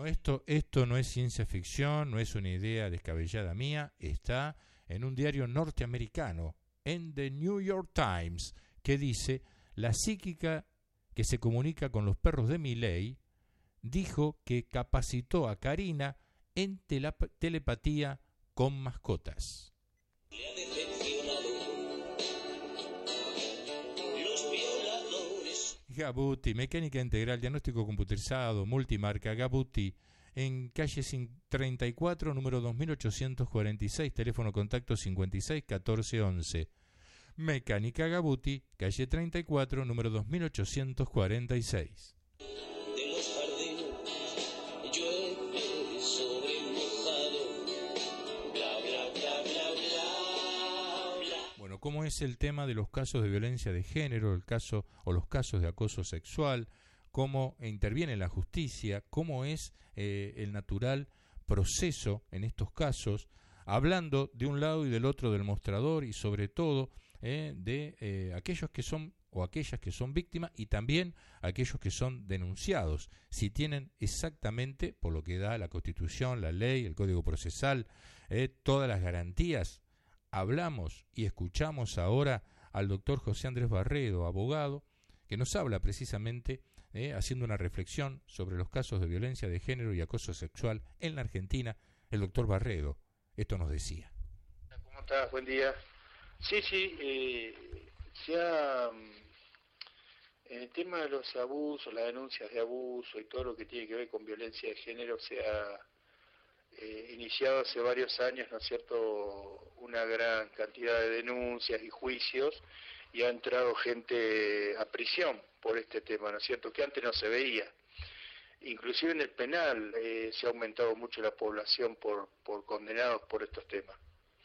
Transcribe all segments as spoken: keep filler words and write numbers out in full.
Bueno, esto, esto no es ciencia ficción, no es una idea descabellada mía, está en un diario norteamericano, en The New York Times, que dice: la psíquica que se comunica con los perros de Milei dijo que capacitó a Karina en telep- telepatía con mascotas. Le ha decepcionado los violadores. Gabuti, mecánica integral, diagnóstico computerizado, multimarca, Gabuti, en calle treinta y cuatro, número dos mil ochocientos cuarenta y seis, teléfono contacto cincuenta y seis catorce once. Mecánica Gabuti, calle treinta y cuatro, número dos mil ochocientos cuarenta y seis. De los jardines llueve sobre mojado, bla bla bla bla bla bla. Bueno, ¿cómo es el tema de los casos de violencia de género, el caso o los casos de acoso sexual? ¿Cómo interviene la justicia? ¿Cómo es eh, el natural proceso en estos casos? Hablando de un lado y del otro del mostrador y sobre todo eh, de eh, aquellos que son o aquellas que son víctimas y también aquellos que son denunciados, si tienen exactamente, por lo que da la Constitución, la ley, el Código Procesal, eh, todas las garantías. Hablamos y escuchamos ahora al doctor José Andrés Barredo, abogado, que nos habla precisamente eh, haciendo una reflexión sobre los casos de violencia de género y acoso sexual en la Argentina. El doctor Barredo esto nos decía. ¿Cómo estás? Buen día. Sí, sí, eh, se ha, en el tema de los abusos, las denuncias de abuso y todo lo que tiene que ver con violencia de género se ha eh, iniciado hace varios años, ¿no es cierto?, una gran cantidad de denuncias y juicios, y ha entrado gente a prisión por este tema, ¿no es cierto?, que antes no se veía. Inclusive en el penal eh, se ha aumentado mucho la población por, por condenados por estos temas.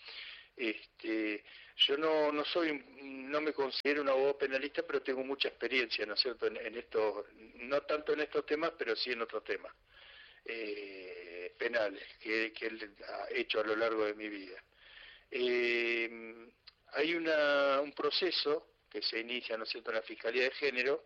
Este, yo no, no soy, no me considero un abogado penalista, pero tengo mucha experiencia, ¿no es cierto?, en, en estos, no tanto en estos temas, pero sí en otros temas eh, penales que, que he hecho a lo largo de mi vida. Eh, hay una, un proceso que se inicia, ¿no es cierto?, en la Fiscalía de Género,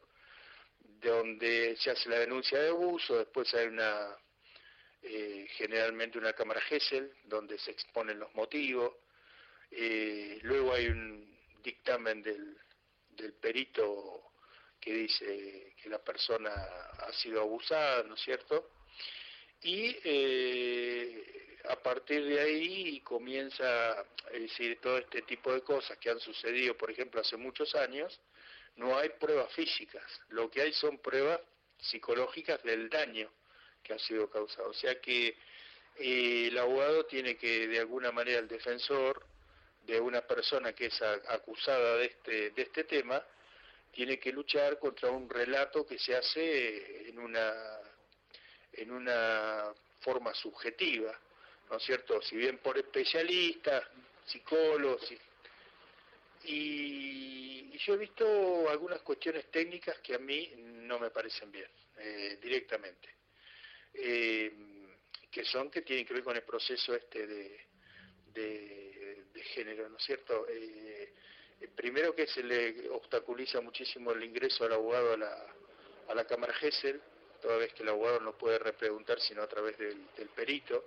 donde se hace la denuncia de abuso, después hay una, eh, generalmente una cámara Gesell, donde se exponen los motivos, eh, luego hay un dictamen del, del perito que dice que la persona ha sido abusada, ¿no es cierto?, y eh, a partir de ahí comienza, es decir, todo este tipo de cosas que han sucedido, por ejemplo, hace muchos años. No hay pruebas físicas, lo que hay son pruebas psicológicas del daño que ha sido causado. O sea que eh, el abogado tiene que, de alguna manera, el defensor de una persona que es a, acusada de este, de este tema, tiene que luchar contra un relato que se hace en una, en una forma subjetiva, ¿no es cierto? Si bien por especialistas, psicólogos, Y, y yo he visto algunas cuestiones técnicas que a mí no me parecen bien, eh, directamente, eh, que son que tienen que ver con el proceso este de, de, de género, ¿no es cierto? Eh, primero que se le obstaculiza muchísimo el ingreso al abogado a la, a la cámara Gesell, toda vez que el abogado no puede repreguntar sino a través del, del perito.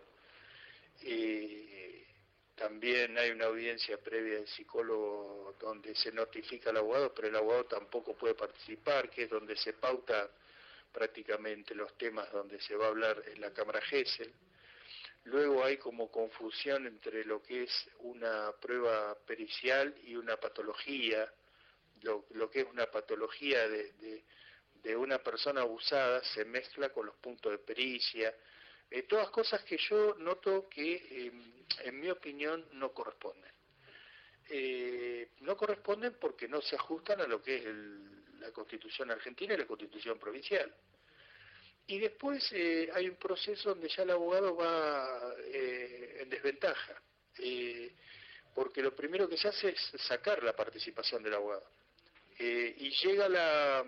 Eh, También hay una audiencia previa del psicólogo donde se notifica al abogado, pero el abogado tampoco puede participar, que es donde se pauta prácticamente los temas donde se va a hablar en la cámara Gesell. Luego hay como confusión entre lo que es una prueba pericial y una patología. Lo, lo que es una patología de, de, de una persona abusada se mezcla con los puntos de pericia. Eh, todas cosas que yo noto que, eh, en mi opinión, no corresponden. Eh, no corresponden porque no se ajustan a lo que es el, la Constitución argentina y la Constitución provincial. Y después eh, hay un proceso donde ya el abogado va eh, en desventaja, eh, porque lo primero que se hace es sacar la participación del abogado. Eh, y llega la,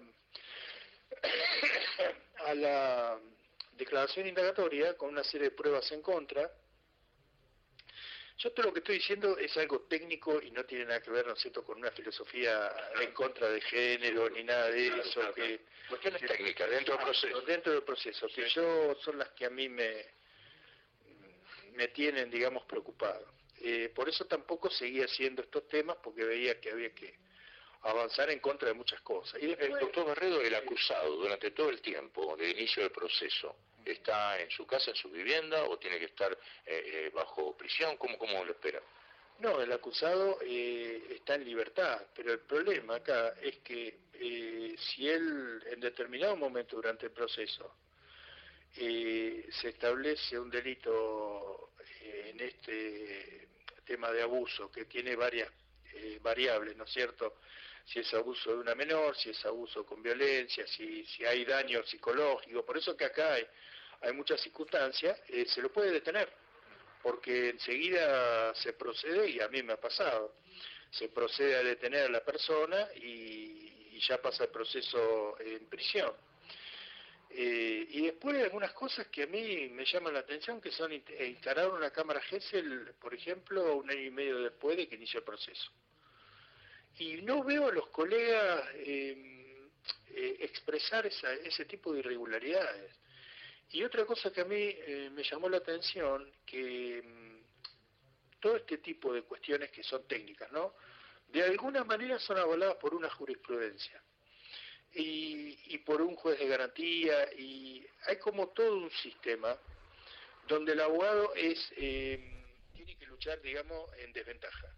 a la declaración indagatoria con una serie de pruebas en contra, Yo todo lo que estoy diciendo es algo técnico y no tiene nada que ver, ¿no es cierto?, con una filosofía en contra de género ni nada de eso. Claro, que cuestiones que- técnicas dentro del proceso. Dentro del proceso, que yo son las que a mí me, me tienen, digamos, preocupado. Eh, por eso tampoco seguía haciendo estos temas, porque veía que había que avanzar en contra de muchas cosas. Y después, El doctor Barredo, el acusado, durante todo el tiempo del inicio del proceso, ¿está en su casa, en su vivienda, o tiene que estar eh, eh, bajo prisión? ¿Cómo, cómo lo espera? no, el acusado eh, está en libertad, pero el problema acá es que eh, si él en determinado momento durante el proceso eh, se establece un delito eh, en este tema de abuso que tiene varias eh, variables, ¿no es cierto? Si es abuso de una menor, si es abuso con violencia, si, si hay daño psicológico, por eso que acá hay, hay muchas circunstancias, eh, se lo puede detener, porque enseguida se procede, y a mí me ha pasado, se procede a detener a la persona y, y ya pasa el proceso en prisión. Eh, y después hay algunas cosas que a mí me llaman la atención, que son in- instalar una cámara Gesell, por ejemplo, un año y medio después de que inició el proceso. Y no veo a los colegas eh, eh, expresar esa, ese tipo de irregularidades. Y otra cosa que a mí eh, me llamó la atención, que mm, todo este tipo de cuestiones que son técnicas, ¿no?, de alguna manera son avaladas por una jurisprudencia y, y por un juez de garantía, y hay como todo un sistema donde el abogado es eh, tiene que luchar, digamos, en desventaja.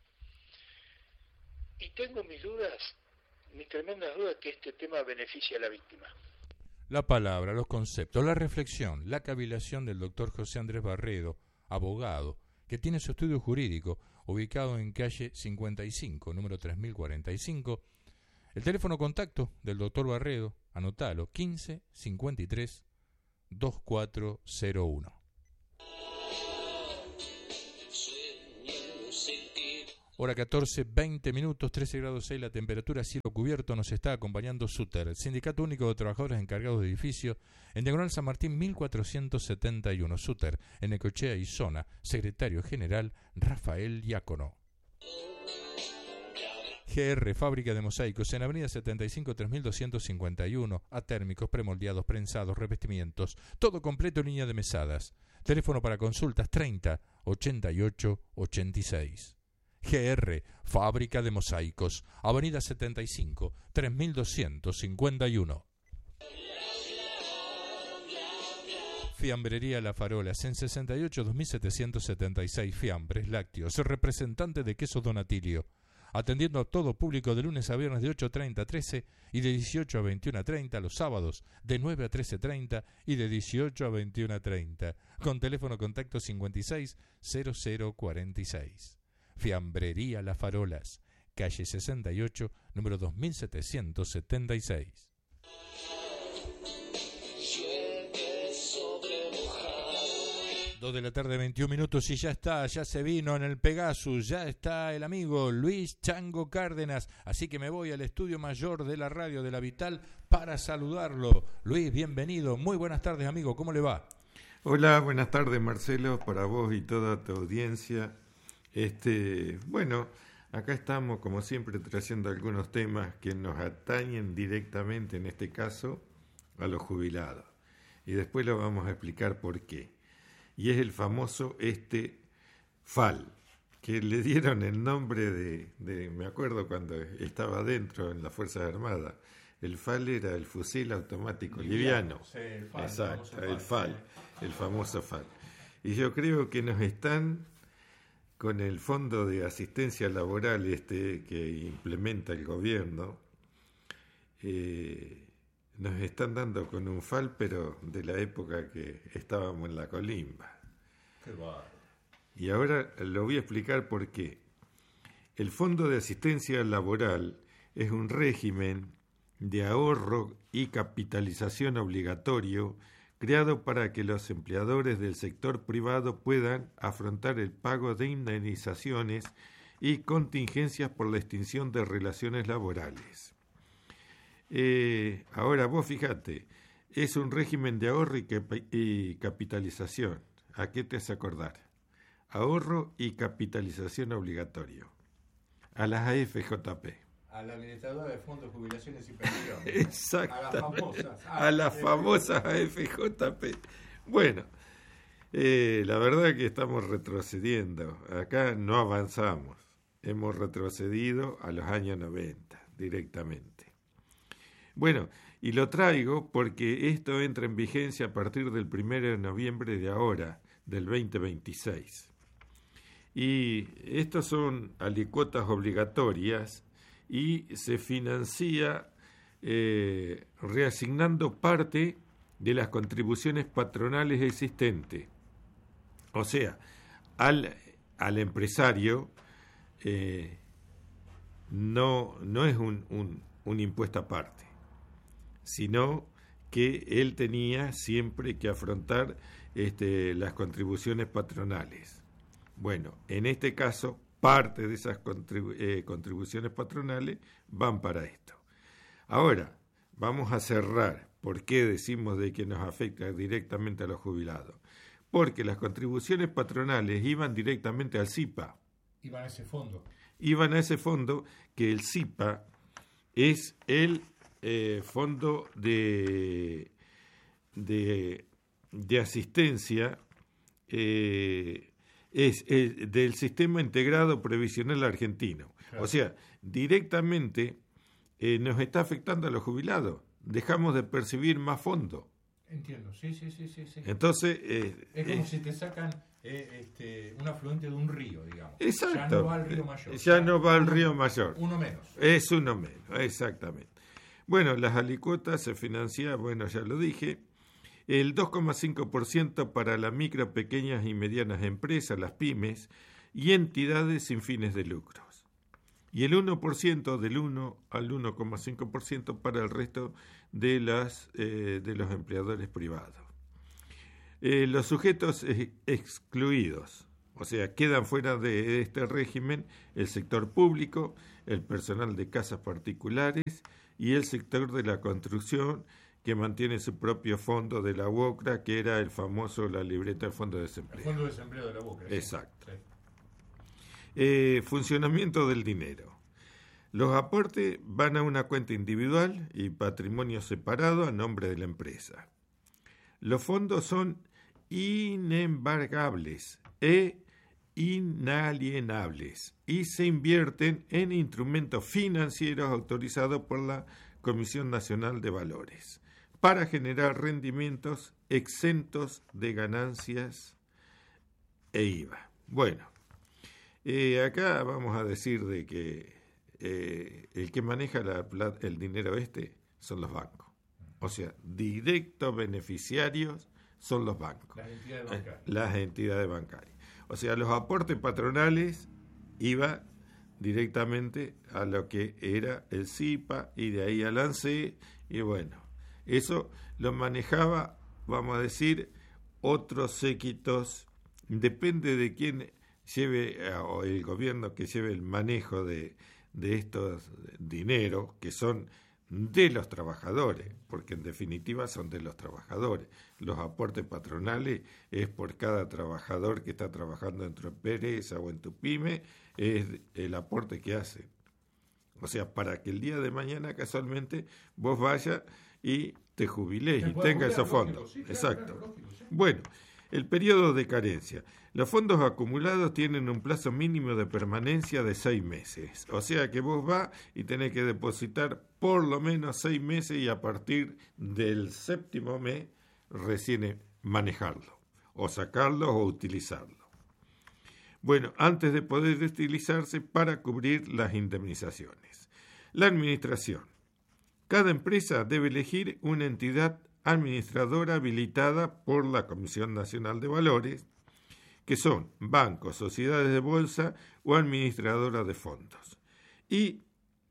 Y tengo mis dudas, mis tremendas dudas, que este tema beneficia a la víctima. La palabra, los conceptos, la reflexión, la cavilación del doctor José Andrés Barredo, abogado, que tiene su estudio jurídico ubicado en calle cincuenta y cinco, número tres mil cuarenta y cinco. El teléfono contacto del doctor Barredo, anotalo, quince cincuenta y tres veinticuatro cero uno. Sueño sentir Hora catorce, veinte minutos, trece grados seis la temperatura, cielo cubierto. Nos está acompañando SUTER, el Sindicato Único de Trabajadores Encargados de Edificios, en Diagonal San Martín mil cuatrocientos setenta y uno. SUTER, en Necochea y Zona, secretario general Rafael Diácono. G R, fábrica de mosaicos, en avenida setenta y cinco, tres mil doscientos cincuenta y uno, atérmicos, premoldeados, prensados, revestimientos, todo completo en línea de mesadas. Teléfono para consultas treinta, ochenta y ocho, ochenta y seis. G R, fábrica de mosaicos, avenida setenta y cinco, tres mil doscientos cincuenta y uno. Fiambrería La Farolas, en sesenta y ocho, dos mil setecientos setenta y seis, fiambres, lácteos, representante de queso Donatilio, atendiendo a todo público de lunes a viernes de ocho treinta a trece y de dieciocho a veintiuno treinta, los sábados de nueve a trece treinta y de dieciocho a veintiuno treinta, con teléfono contacto cincuenta y seis, cero cero cuarenta y seis. Fiambrería La Farolas, calle sesenta y ocho, número dos mil setecientos setenta y seis. llueve sobre mojado. Dos de la tarde, veintiún minutos, y ya está, ya se vino en el Pegasus, ya está el amigo Luis Chango Cárdenas, así que me voy al estudio mayor de la radio de La Vital para saludarlo. Luis, bienvenido, muy buenas tardes, amigo, ¿cómo le va? Hola, buenas tardes, Marcelo, para vos y toda tu audiencia. Este, bueno, acá estamos como siempre trayendo algunos temas que nos atañen directamente, en este caso, a los jubilados. Y después lo vamos a explicar por qué. Y es el famoso este F A L, que le dieron el nombre de, de, me acuerdo cuando estaba dentro en las Fuerzas Armadas, el F A L era el fusil automático liviano. Sí, el F A L, Exacto, el el F A L, el famoso F A L. Y yo creo que nos están, con el Fondo de Asistencia Laboral este que implementa el gobierno, eh, nos están dando con un F A L, pero de la época que estábamos en la colimba. Qué bárbaro. Y ahora lo voy a explicar por qué. El Fondo de Asistencia Laboral es un régimen de ahorro y capitalización obligatorio creado para que los empleadores del sector privado puedan afrontar el pago de indemnizaciones y contingencias por la extinción de relaciones laborales. Eh, ahora vos fíjate, es un régimen de ahorro y, cap- y capitalización. ¿A qué te hace acordar? ahorro y capitalización obligatorio, a las A F J P. A la administradora de fondos, jubilaciones y pensiones. Exacto. A las famosas. A las famosas A F J P. Bueno, eh, la verdad que estamos retrocediendo. Acá no avanzamos. Hemos retrocedido a los años noventa directamente. Bueno, y lo traigo porque esto entra en vigencia a partir del primero de noviembre de ahora, del veinte veintiséis. Y estos son alicuotas obligatorias y se financia eh, reasignando parte de las contribuciones patronales existentes. O sea, al, al empresario eh, no, no es un, un, un impuesto aparte, sino que él tenía siempre que afrontar este, las contribuciones patronales. Bueno, en este caso, parte de esas contribu- eh, contribuciones patronales van para esto. Ahora, vamos a cerrar. ¿Por qué decimos de que nos afecta directamente a los jubilados? Porque las contribuciones patronales iban directamente al C I P A. Iban a ese fondo. Iban a ese fondo que el C I P A es el eh, fondo de, de, de asistencia eh, es, es del Sistema Integrado Previsional Argentino. Claro. O sea, directamente eh, nos está afectando a los jubilados. Dejamos de percibir más fondos. Entiendo, sí, sí, sí, sí. sí. Entonces... Eh, es como eh, si te sacan eh, este, un afluente de un río, digamos. Exacto. Ya no va al río mayor. Ya, ya no va al río mayor. Uno menos. Es uno menos, exactamente. Bueno, las alicuotas se financian, bueno, ya lo dije, el dos coma cinco por ciento para las micro, pequeñas y medianas empresas, las pymes, y entidades sin fines de lucros. Y el uno por ciento del uno al uno coma cinco por ciento para el resto de, las, eh, de los empleadores privados. Eh, los sujetos ex- excluidos, o sea, quedan fuera de este régimen el sector público, el personal de casas particulares y el sector de la construcción, que mantiene su propio fondo de la U O C R A, que era el famoso, la libreta del Fondo de Desempleo. El Fondo de Desempleo de la U O C R A. Exacto. Sí. Eh, funcionamiento del dinero. Los aportes van a una cuenta individual y patrimonio separado a nombre de la empresa. Los fondos son inembargables e inalienables y se invierten en instrumentos financieros autorizados por la Comisión Nacional de Valores para generar rendimientos exentos de ganancias e I V A. Bueno, eh, acá vamos a decir de que eh, el que maneja la plata, el dinero este son los bancos. O sea, directos beneficiarios son los bancos. Las entidades bancarias. Eh, las entidades bancarias. O sea, los aportes patronales iba directamente a lo que era el C I P A y de ahí al ANSE, y bueno, eso lo manejaba, vamos a decir, otros séquitos, depende de quién lleve, o el gobierno que lleve el manejo de, de estos dineros, que son de los trabajadores, porque en definitiva son de los trabajadores. Los aportes patronales es por cada trabajador que está trabajando en tu empresa o en tu pyme, es el aporte que hacen. O sea, para que el día de mañana casualmente vos vayas y te jubiles y tengas esos fondos. Sí, claro, exacto. Claro, lógico, sí. Bueno, el periodo de carencia. Los fondos acumulados tienen un plazo mínimo de permanencia de seis meses. O sea que vos vas y tenés que depositar por lo menos seis meses y a partir del séptimo mes recién manejarlo, o sacarlo o utilizarlo. Bueno, antes de poder utilizarse para cubrir las indemnizaciones. La administración. Cada empresa debe elegir una entidad administradora habilitada por la Comisión Nacional de Valores, que son bancos, sociedades de bolsa o administradoras de fondos. Y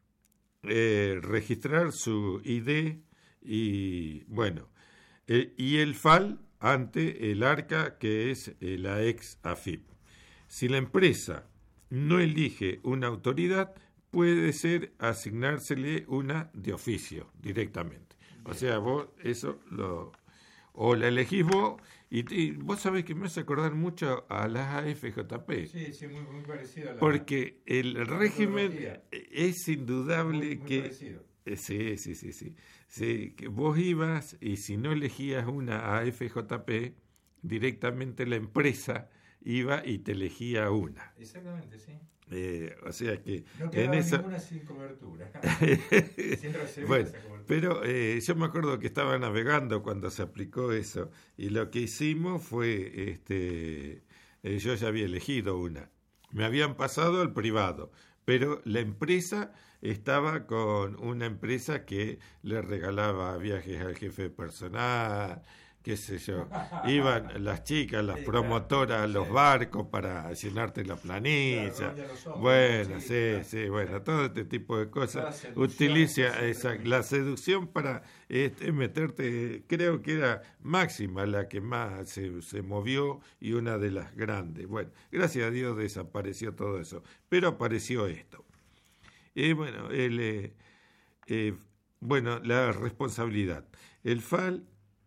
eh, registrar su I D y, bueno, eh, y el F A L ante el ARCA, que es eh, la ex AFIP. Si la empresa no elige una autoridad, puede ser asignársele una de oficio directamente. O sea, vos eso lo... o la elegís vos, y, y vos sabés que me hace acordar mucho a las A F J P. Sí, sí, muy, muy parecido a la... Porque el la régimen metodología. es indudable Muy, muy que... parecido. eh, Sí, sí, sí, sí, sí. Que vos ibas y si no elegías una A F J P, directamente la empresa iba y te elegía una. Exactamente, sí. Eh, o sea que No en quedaba esa... ninguna sin cobertura. Sin recibir Bueno, esa cobertura. pero eh, yo me acuerdo que estaba navegando cuando se aplicó eso y lo que hicimos fue, este, eh, yo ya había elegido una, me habían pasado al privado, pero la empresa estaba con una empresa que le regalaba viajes al jefe de personal, qué sé yo, iban las chicas, las Sí, promotoras a claro, los sí. barcos para llenarte la planilla. Claro, ya lo somos, Bueno, sí, sí, claro. sí, bueno, todo este tipo de La cosas. seducción Utiliza que esa, siempre- la seducción para este, meterte, creo que era Máxima la que más se, se movió y una de las grandes. Bueno, gracias a Dios desapareció todo eso, pero apareció esto. Y bueno, el, eh, eh, bueno, la responsabilidad. El F A L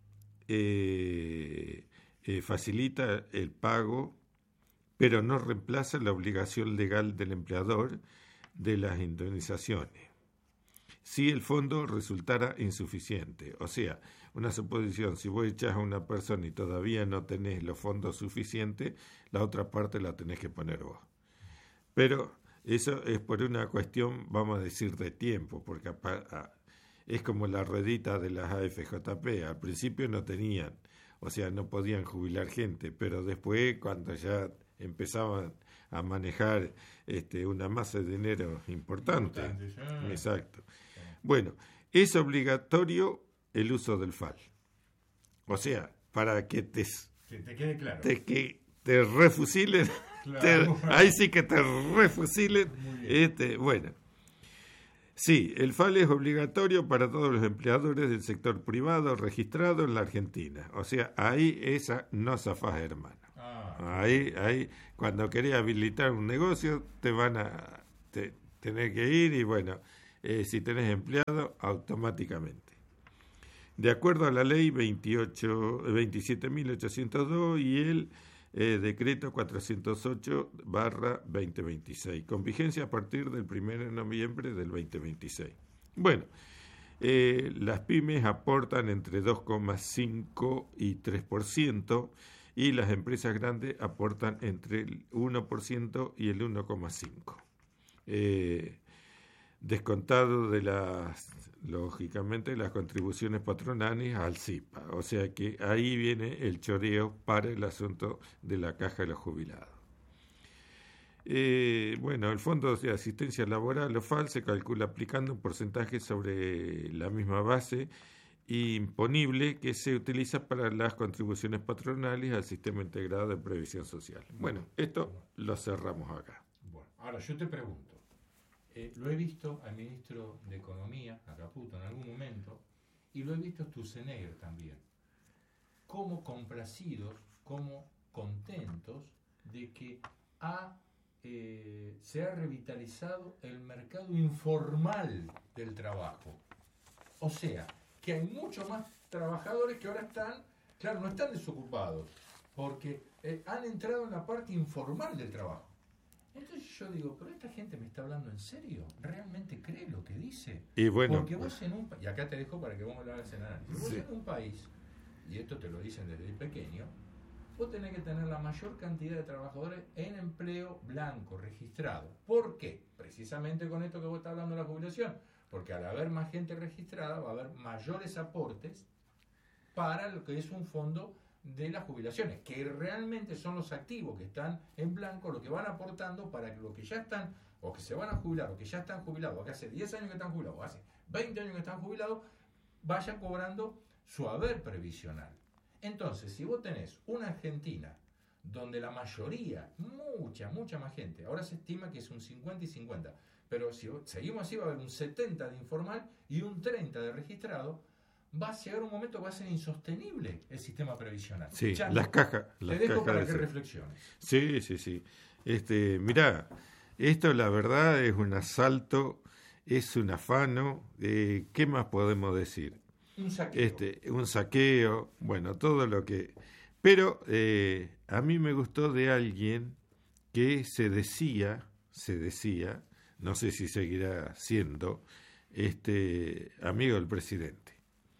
eh, eh, facilita el pago, pero no reemplaza la obligación legal del empleador de las indemnizaciones. Si el fondo resultara insuficiente, o sea, una suposición, si vos echás a una persona y todavía no tenés los fondos suficientes, la otra parte la tenés que poner vos. Pero eso es por una cuestión, vamos a decir, de tiempo, porque apa- a- es como la ruedita de las A F J P. Al principio no tenían, o sea, no podían jubilar gente, pero después, cuando ya empezaban a manejar este, una masa de dinero importante. Importante, sí. Exacto. Bueno, es obligatorio el uso del F A L. O sea, para que te, Que te quede claro. te, que te refusilen, Claro. te- ahí sí que te refusilen. Muy bien. Este, bueno, sí, el F A L es obligatorio para todos los empleadores del sector privado registrado en la Argentina. O sea, ahí esa no zafás, hermano. Ah, Ahí, ahí, cuando querés habilitar un negocio, te van a te- tener que ir y bueno, eh, si tenés empleado, automáticamente. De acuerdo a la ley veintiocho, veintisiete mil ochocientos dos y el eh, decreto cuatrocientos ocho barra veinte veintiséis, con vigencia a partir del primero de noviembre del veinte veintiséis. Bueno, eh, las pymes aportan entre dos coma cinco y tres por ciento y las empresas grandes aportan entre el uno por ciento y el uno coma cinco por ciento. Eh, descontado de las, lógicamente, las contribuciones patronales al C I P A. O sea que ahí viene el choreo para el asunto de la caja de los jubilados. Eh, bueno, el Fondo de Asistencia Laboral, o F A L, se calcula aplicando un porcentaje sobre la misma base imponible que se utiliza para las contribuciones patronales al Sistema Integrado de Previsión Social. Bueno, esto lo cerramos acá. bueno, ahora yo te pregunto. Eh, lo he visto al ministro de Economía, a Caputo, en algún momento, y lo he visto a Sturzenegger también, como complacidos, como contentos de que ha, eh, se ha revitalizado el mercado informal del trabajo. O sea, que hay muchos más trabajadores que ahora están, claro, no están desocupados, porque eh, han entrado en la parte informal del trabajo. Entonces yo digo, pero esta gente me está hablando en serio, ¿realmente cree lo que dice? Y bueno, Porque vos en un pa- y acá te dejo para que vos me lo hagas en análisis. Vos Sí. en un país, y esto te lo dicen desde pequeño, vos tenés que tener la mayor cantidad de trabajadores en empleo blanco, registrado. ¿Por qué? Precisamente con esto que vos estás hablando de la jubilación. Porque al haber más gente registrada va a haber mayores aportes para lo que es un fondo de las jubilaciones, que realmente son los activos que están en blanco, lo que van aportando para que los que ya están, o que se van a jubilar, o que ya están jubilados, o que hace diez años que están jubilados, o hace veinte años que están jubilados, vayan cobrando su haber previsional. Entonces, si vos tenés una Argentina donde la mayoría, mucha, mucha más gente, ahora se estima que es un cincuenta y cincuenta, pero si seguimos así va a haber un setenta de informal y un treinta de registrado, va a llegar un momento que va a ser insostenible el sistema previsional. sí, Chango, las cajas. te Las dejo cajas para de que ser- reflexiones. Sí, sí, sí. Este, mirá, esto la verdad es un asalto, es un afano. Eh, ¿Qué más podemos decir? Un saqueo. Este, un saqueo, bueno, todo lo que... Pero eh, a mí me gustó de alguien que se decía, se decía, no sé si seguirá siendo, este, amigo del presidente.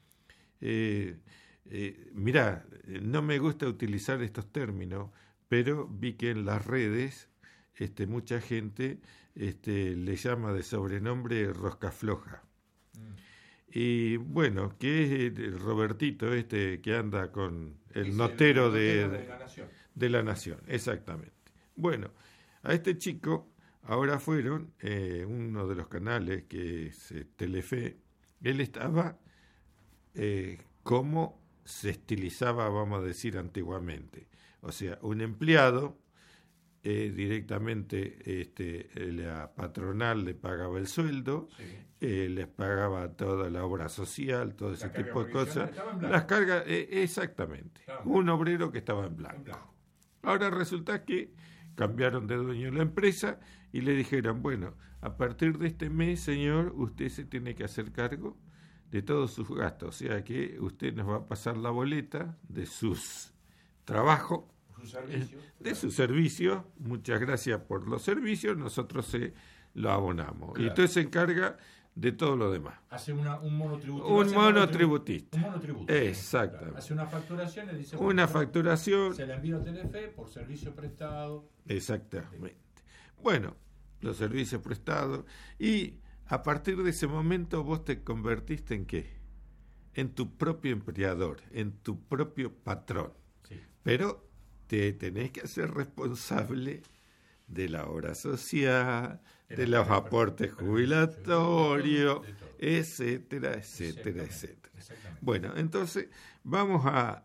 Eh, eh, mirá, no me gusta utilizar estos términos, pero vi que en las redes este, mucha gente este, le llama de sobrenombre Roscafloja. Mm. Y bueno, que es el Robertito este que anda con el es notero, el de, notero de, la Nación. de la Nación, exactamente. Bueno, a este chico ahora fueron, eh, uno de los canales que es eh, Telefe, él estaba eh, como se estilizaba, vamos a decir, antiguamente. O sea, un empleado, eh, directamente este, la patronal le pagaba el sueldo, sí. eh, les pagaba toda la obra social, todo ese la tipo de cosas. Las cargas, eh, exactamente. Claro. Un obrero que estaba en blanco. en blanco. Ahora resulta que cambiaron de dueño la empresa y le dijeron, bueno, a partir de este mes, señor, usted se tiene que hacer cargo de todos sus gastos. O sea que usted nos va a pasar la boleta de sus trabajos, su servicio, de claro. su servicio. Muchas gracias por los servicios, nosotros se lo abonamos. Claro. Y usted se encarga de todo lo demás. Hace una, un monotributo. Un monotributista. Un monotributo. Exactamente. Claro. Hace una facturación y dice... Una bueno, facturación. Se la envía a Telefe por servicio prestado. Exactamente. Bueno, los servicios prestados. Y a partir de ese momento vos te convertiste en ¿qué? En tu propio empleador, en tu propio patrón. Sí. Pero te tenés que hacer responsable de la obra social, de los aportes jubilatorios, etcétera, etcétera, etcétera. Bueno, entonces vamos a...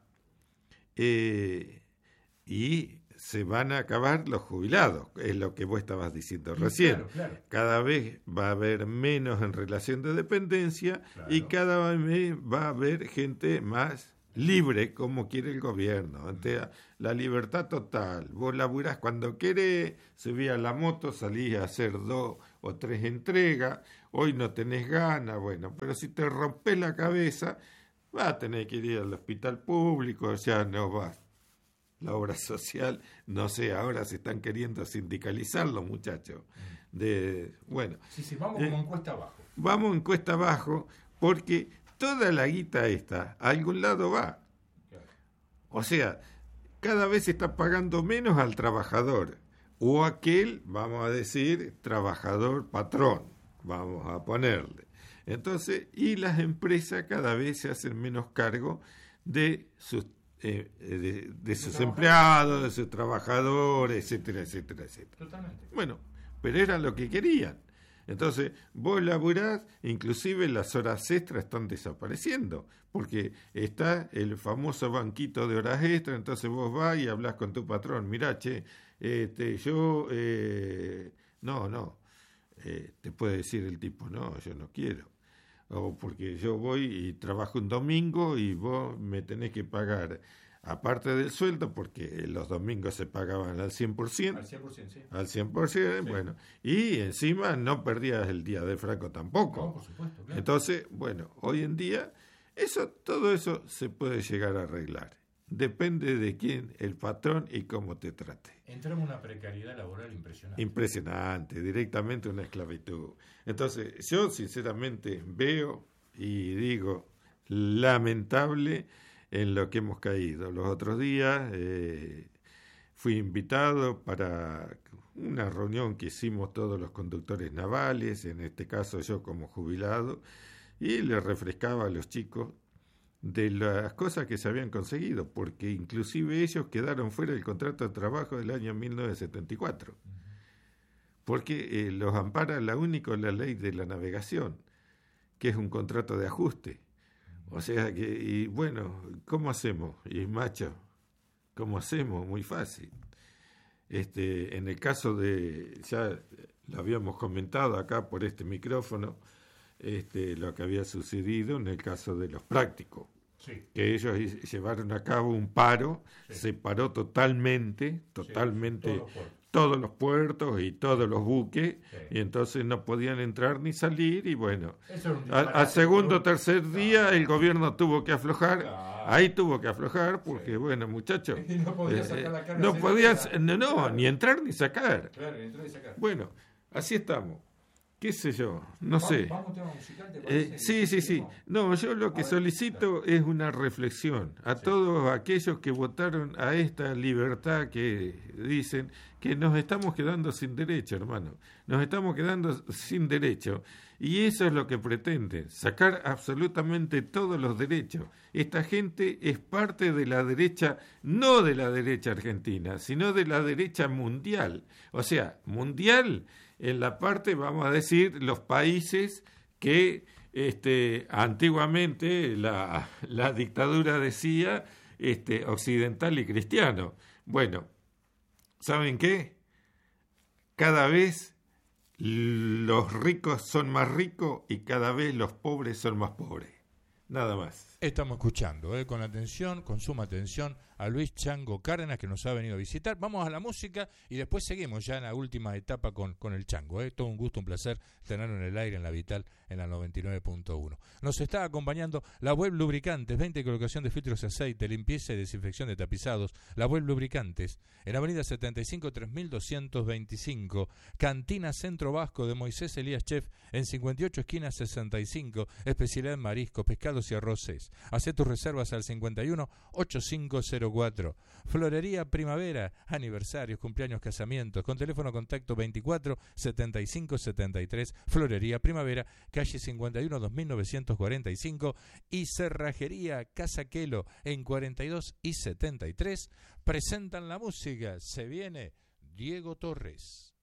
Eh, y se van a acabar los jubilados, es lo que vos estabas diciendo recién. Claro, claro. Cada vez va a haber menos en relación de dependencia, claro. y cada vez va a haber gente más libre, como quiere el gobierno. Ante la libertad total. Vos laburás cuando querés, subís a la moto, salís a hacer dos o tres entregas, hoy no tenés ganas, bueno, pero si te rompes la cabeza, vas a tener que ir al hospital público, o sea, no vas. La obra social, no sé, ahora se están queriendo sindicalizar los muchachos. De, bueno, sí, sí, vamos eh, como encuesta abajo. Vamos encuesta abajo, porque toda la guita esta a algún lado va. O sea, cada vez se está pagando menos al trabajador, o aquel, vamos a decir, trabajador patrón, vamos a ponerle. Entonces, y las empresas cada vez se hacen menos cargo de sus Eh, de, de sus empleados, de sus trabajadores, etcétera, etcétera, etcétera. Totalmente. Bueno, pero era lo que querían. Entonces, vos laburás, inclusive las horas extras están desapareciendo, porque está el famoso banquito de horas extras, entonces vos vas y hablas con tu patrón, mirá, che, este, yo, eh, no, no, eh, te puede decir el tipo, no, yo no quiero. O porque yo voy y trabajo un domingo y vos me tenés que pagar, aparte del sueldo, porque los domingos se pagaban al cien por ciento. Al cien por ciento, sí. Al cien por ciento, sí. Bueno. Y encima no perdías el día de Franco tampoco. No, por supuesto, claro. Entonces, bueno, hoy en día, eso, todo eso se puede llegar a arreglar. Depende de quién, el patrón y cómo te trate. Entramos en una precariedad laboral impresionante. Impresionante, directamente una esclavitud. Entonces, yo sinceramente veo y digo, lamentable en lo que hemos caído. Los otros días eh, fui invitado para una reunión que hicimos todos los conductores navales, en este caso yo como jubilado, y le refrescaba a los chicos de las cosas que se habían conseguido, porque inclusive ellos quedaron fuera del contrato de trabajo del año mil novecientos setenta y cuatro, porque eh, los ampara la única la ley de la navegación, que es un contrato de ajuste. O sea que, y bueno, ¿cómo hacemos? Y macho, ¿cómo hacemos? Muy fácil. Este, en el caso de, ya lo habíamos comentado acá por este micrófono, este, lo que había sucedido en el caso de los prácticos. Sí. Que ellos llevaron a cabo un paro, sí. Se paró totalmente, totalmente, sí, todo, todos los puertos y todos los buques, Sí. y entonces no podían entrar ni salir, y bueno, Eso era un al, disparate, al segundo o ¿no? tercer día el gobierno tuvo que aflojar, Claro. ahí tuvo que aflojar, porque Sí. bueno, muchachos, Y no podía eh, sacar la carne no así, podías, era- no, no, Claro. ni entrar ni sacar. Claro, entró y sacar. Bueno, así estamos. ¿Qué sé yo? No Vamos- sé. Vamos a un tema musical, ¿te Eh, parece? sí, sí, sí. No. No, yo lo que A ver, solicito es una reflexión a Sí. todos aquellos que votaron a esta libertad que dicen que nos estamos quedando sin derecho, hermano. Nos estamos quedando sin derecho. Y eso es lo que pretende, sacar absolutamente todos los derechos. Esta gente es parte de la derecha, no de la derecha argentina, sino de la derecha mundial. O sea, mundial en la parte, vamos a decir, los países que este, antiguamente la, la dictadura decía este, occidental y cristiano. Bueno, ¿saben qué? Cada vez los ricos son más ricos y cada vez los pobres son más pobres. Nada más. Estamos escuchando eh, con atención, con suma atención, a Luis Chango Cárdenas, que nos ha venido a visitar. Vamos a la música y después seguimos ya en la última etapa con, con el Chango. Eh. Todo un gusto, un placer tenerlo en el aire en la Vital en la noventa y nueve punto uno. Nos está acompañando la Web Lubricantes, venta y colocación de filtros de aceite, limpieza y desinfección de tapizados. La Web Lubricantes, en Avenida setenta y cinco, tres mil doscientos veinticinco, Cantina Centro Vasco de Moisés Elías Chef, en cincuenta y ocho esquina sesenta y cinco, especialidad en mariscos, pescados y arroces. Hacé tus reservas al cincuenta y uno, ochenta y cinco cero cuatro. Florería Primavera, aniversarios, cumpleaños, casamientos, con teléfono contacto veinticuatro, setenta y cinco, setenta y tres. Florería Primavera, calle cincuenta y uno, dos mil novecientos cuarenta y cinco. Y Cerrajería Casa Quelo, en cuarenta y dos y setenta y tres. Presentan la música. Se viene Diego Torres.